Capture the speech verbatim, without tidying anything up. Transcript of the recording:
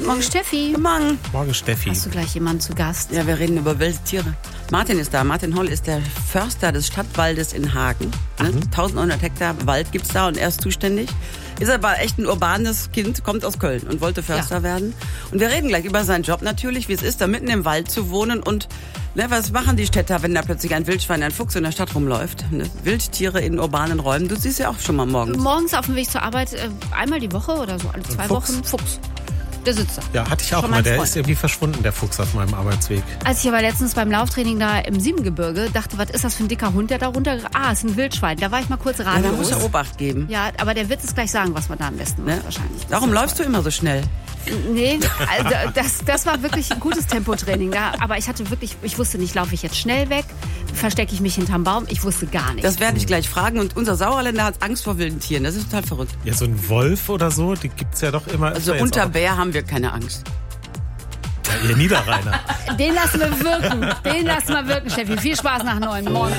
Morgen, Steffi. Guten Morgen. Morgen, Steffi. Hast du gleich jemanden zu Gast? Ja, wir reden über wilde Tiere. Martin ist da. Martin Holl ist der Förster des Stadtwaldes in Hagen. Ne? Mhm. eintausendneunhundert Hektar Wald gibt's da und er ist zuständig. Ist aber echt ein urbanes Kind, kommt aus Köln und wollte Förster ja. werden. Und wir reden gleich über seinen Job natürlich, wie es ist, da mitten im Wald zu wohnen und ne, was machen die Städter, wenn da plötzlich ein Wildschwein, ein Fuchs in der Stadt rumläuft? Ne? Wildtiere in urbanen Räumen, du siehst ja auch schon mal morgens. Morgens auf dem Weg zur Arbeit, äh, einmal die Woche oder so, alle zwei Fuchs. Wochen, Fuchs. Der sitzt da. Ja, hatte ich auch Schon mal. mein Der Freund. ist irgendwie verschwunden, der Fuchs auf meinem Arbeitsweg. Als ich aber letztens beim Lauftraining da im Siebengebirge dachte, was ist das für ein dicker Hund, der da runter... Ah, ist ein Wildschwein. Da war ich mal kurz Ja, da ratlos. muss er Obacht geben. Ja, aber der wird es gleich sagen, was man da am besten macht, Ne? wahrscheinlich. Warum läufst du immer so schnell? Nee, also das, das war wirklich ein gutes Tempotraining. Da, aber ich hatte wirklich, ich wusste nicht, laufe ich jetzt schnell weg, verstecke ich mich hinterm Baum, ich wusste gar nicht. Das werde ich gleich fragen. Und unser Sauerländer hat Angst vor wilden Tieren. Das ist total verrückt. Ja, so ein Wolf oder so, die gibt's ja doch immer. Also Ist ja unter jetzt Bär haben wir keine Angst. auch- Ja, ihr Niederrheiner. Den lassen wir wirken. Den lassen wir wirken, Steffi. Viel Spaß nach neun. Morgen.